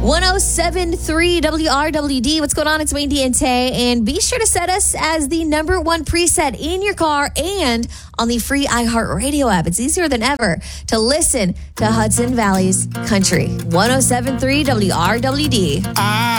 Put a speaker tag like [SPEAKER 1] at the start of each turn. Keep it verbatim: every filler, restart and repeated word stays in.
[SPEAKER 1] one oh seven point three W R W D. What's going on? It's Wendy and Tay. And be sure to set us as the number one preset in your car and on the free iHeartRadio app. It's easier than ever to listen to Hudson Valley's Country. one oh seven point three W R W D.